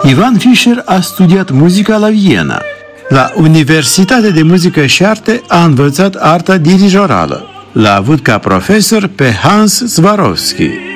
Ivan Fischer a studiat muzica la Viena. La Universitatea de Muzică și Arte a învățat arta dirijorală. L-a avut ca profesor pe Hans Swarovski.